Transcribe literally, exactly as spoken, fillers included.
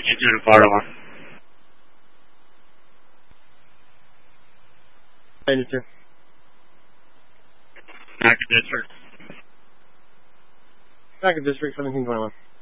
you two to Baltimore. ninety-two. Active district. Active district, seventeen twenty-one.